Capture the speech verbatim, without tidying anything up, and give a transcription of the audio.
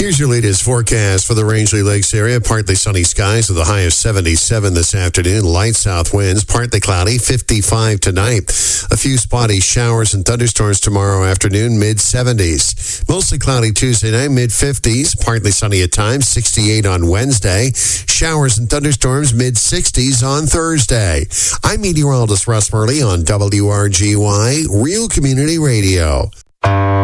Here's your latest forecast for the Rangeley Lakes area. Partly sunny skies with a high of seventy-seven this afternoon. Light south winds, partly cloudy, fifty-five tonight. A few spotty showers and thunderstorms tomorrow afternoon, mid-seventies. Mostly cloudy Tuesday night, mid-fifties. Partly sunny at times, sixty-eight on Wednesday. Showers and thunderstorms, mid-sixties on Thursday. I'm meteorologist Russ Murley on W R G Y, Real Community Radio.